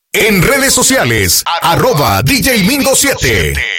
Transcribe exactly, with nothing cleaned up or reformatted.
En redes sociales, arroba D J Mingo siete.